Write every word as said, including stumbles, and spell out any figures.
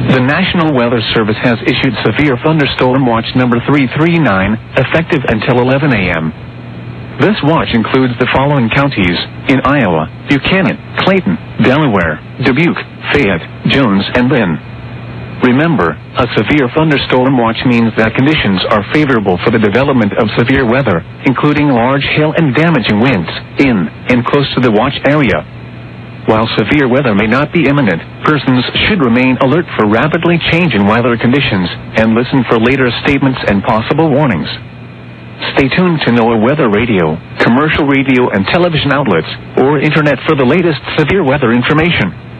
The National Weather Service has issued Severe Thunderstorm Watch number three three nine, effective until eleven a m This watch includes the following counties in Iowa: Buchanan, Clayton, Delaware, Dubuque, Fayette, Jones, and Lynn. Remember, a severe thunderstorm watch means that conditions are favorable for the development of severe weather, including large hail and damaging winds, in and close to the watch area. While severe weather may not be imminent, persons should remain alert for rapidly changing weather conditions and listen for later statements and possible warnings. Stay tuned to NOAA Weather Radio, commercial radio and television outlets, or internet for the latest severe weather information.